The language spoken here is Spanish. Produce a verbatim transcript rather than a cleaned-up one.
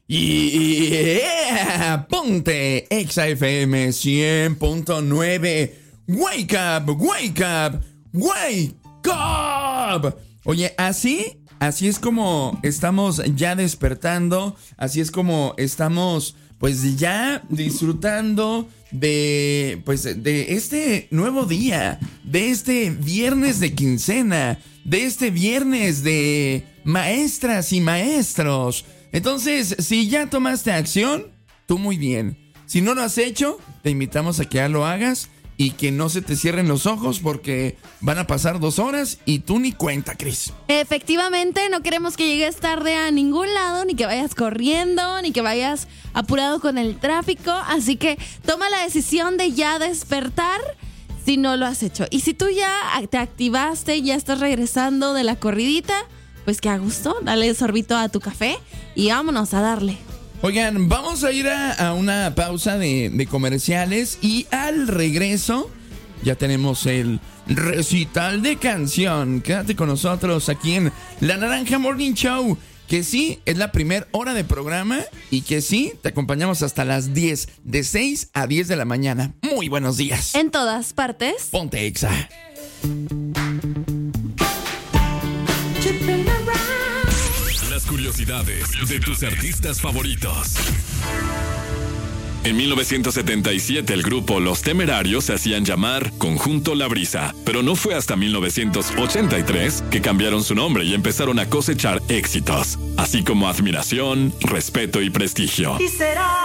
Yeah, ponte Exa F M cien punto nueve. Wake up, wake up, wake up. Oye, así, así es como estamos ya despertando, así es como estamos pues ya disfrutando de pues de este nuevo día, de este viernes de quincena, de este viernes de maestras y maestros. Entonces, si ya tomaste acción, tú muy bien. Si no lo has hecho, te invitamos a que ya lo hagas y que no se te cierren los ojos porque van a pasar dos horas y tú ni cuenta, Cris. Efectivamente, no queremos que llegues tarde a ningún lado, ni que vayas corriendo, ni que vayas apurado con el tráfico. Así que toma la decisión de ya despertar si no lo has hecho. Y si tú ya te activaste, ya estás regresando de la corridita, pues que a gusto, dale sorbito a tu café y vámonos a darle. Oigan, vamos a ir a, a una pausa de, de comerciales y al regreso ya tenemos el recital de canción. Quédate con nosotros aquí en La Naranja Morning Show, que sí, es la primera hora de programa y que sí, te acompañamos hasta las diez, de seis a diez de la mañana. Muy buenos días. En todas partes. Ponte Exa. Las curiosidades de tus artistas favoritos. En mil novecientos setenta y siete el grupo Los Temerarios se hacían llamar Conjunto La Brisa, pero no fue hasta mil novecientos ochenta y tres que cambiaron su nombre y empezaron a cosechar éxitos, así como admiración, respeto y prestigio. Y será